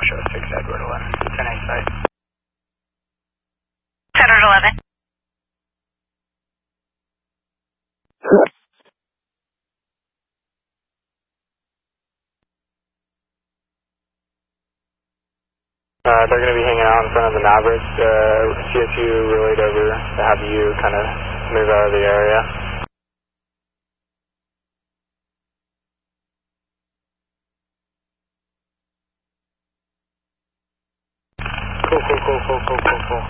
show 6 Edward 11. 10 8 site. Edward 11. They're going to be hanging out in front of the Mavericks. CSU relayed over to have you kind of move out of the area. Cool.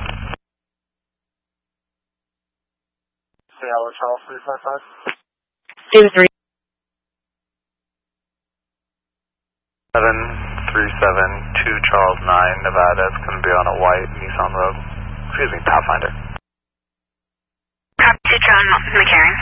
Charles 355. David 3. 737 Charles 9, Nevada. It's going to be on a white Nissan Rogue. Excuse me, Pathfinder. Copy 2 John McCarran.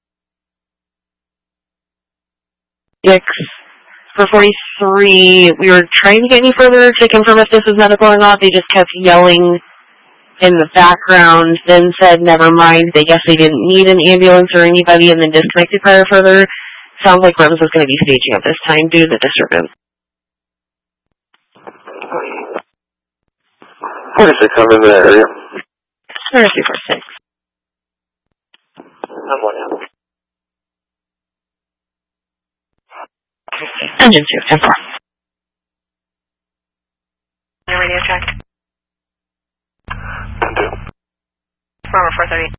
6 for 43. We were trying to get any further to confirm if this was medical or not. They just kept yelling in the background, then said never mind. They guess they didn't need an ambulance or anybody, and then disconnected prior further. Sounds like REMS was going to be staging at this time due to the disturbance. 46, I'm in the area. 246. I'm one out. Engine 2, 10-4. Your radio check. 10-2. Farmer 430.